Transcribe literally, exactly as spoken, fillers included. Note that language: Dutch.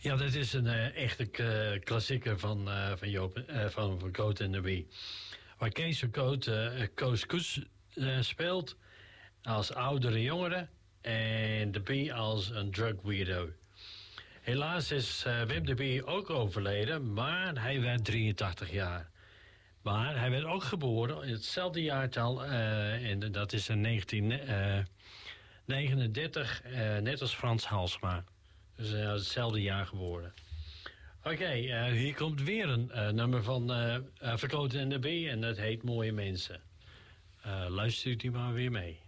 Ja, dat is een uh, echte uh, klassieker van, uh, van, Joop, uh, van Van Cote en de Bie. Waar Kees van Cote uh, Koos Koes uh, speelt als oudere jongere en de Bie als een drug weirdo. Helaas is uh, Wim de Bie ook overleden, maar hij werd drieëntachtig jaar. Maar hij werd ook geboren in hetzelfde jaartal, uh, en dat is in negentien negenendertig, uh, net als Frans Halsema. Dus uh, hetzelfde jaar geboren. Oké, okay, uh, hier komt weer een uh, nummer van uh, uh, Van Cote en de Bie en dat heet Mooie Mensen. Uh, luistert u maar weer mee.